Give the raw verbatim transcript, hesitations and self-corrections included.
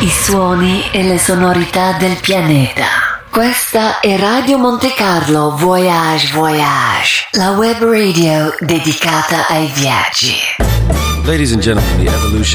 i suoni e le sonorità del pianeta. Questa è Radio Monte Carlo Voyage Voyage, la web radio dedicata ai viaggi. Ladies and gentlemen, the evolution